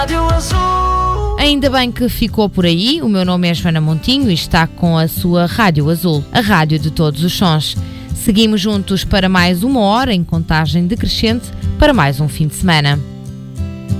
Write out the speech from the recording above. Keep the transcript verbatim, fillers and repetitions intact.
Ainda bem que ficou por aí. O meu nome é Joana Montinho e está com a sua Rádio Azul, a rádio de todos os sons. Seguimos juntos para mais uma hora em contagem decrescente para mais um fim de semana.